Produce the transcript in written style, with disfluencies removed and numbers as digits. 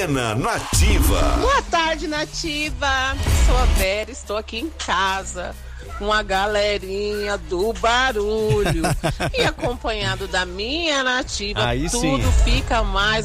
Nativa. Boa tarde, Nativa. Sou a Vera, estou aqui em casa com a galerinha do barulho e acompanhado da minha Nativa. Aí tudo sim. fica mais